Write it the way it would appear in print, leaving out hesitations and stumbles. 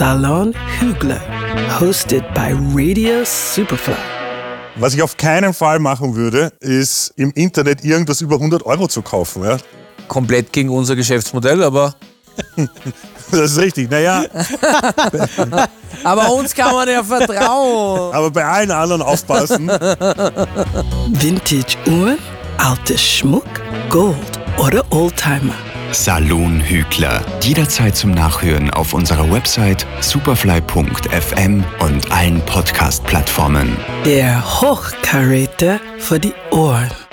Salon Hügler, hosted by Radio Superfly. Was ich auf keinen Fall machen würde, ist im Internet irgendwas über 100 Euro zu kaufen. Ja? Komplett gegen unser Geschäftsmodell, aber... Das ist richtig, naja. Aber uns kann man ja vertrauen. Aber bei allen anderen aufpassen. Vintage-Uhren, alter Schmuck, Gold oder Oldtimer. Salon Hügler. Jederzeit zum Nachhören auf unserer Website superfly.fm und allen Podcast-Plattformen. Der Hochkaräter für die Ohren.